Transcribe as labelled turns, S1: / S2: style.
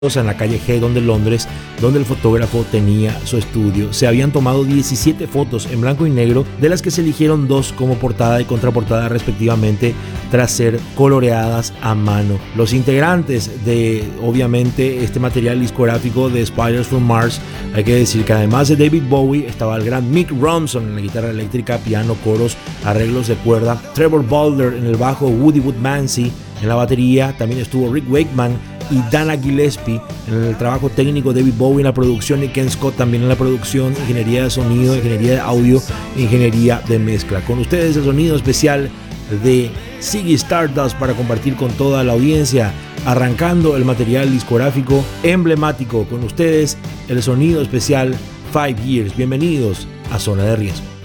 S1: en la calle Haydon de Londres, donde el fotógrafo tenía su estudio. Se habían tomado 17 fotos en blanco y negro, de las que se eligieron 2 como portada y contraportada respectivamente, tras ser coloreadas a mano. Los integrantes de, obviamente, este material discográfico de Spiders from Mars, hay que decir que además de David Bowie estaba el gran Mick Ronson en la guitarra eléctrica, piano, coros, arreglos de cuerda, Trevor Bolder en el bajo, Woody Woodmansey en la batería, también estuvo Rick Wakeman y Dana Gillespie en el trabajo técnico, David Bowie en la producción y Ken Scott también en la producción, ingeniería de sonido, ingeniería de audio, ingeniería de mezcla. Con ustedes el sonido especial de Ziggy Stardust para compartir con toda la audiencia, arrancando el material discográfico emblemático. Con ustedes el sonido especial 5 Years. Bienvenidos a Zona de Riesgo.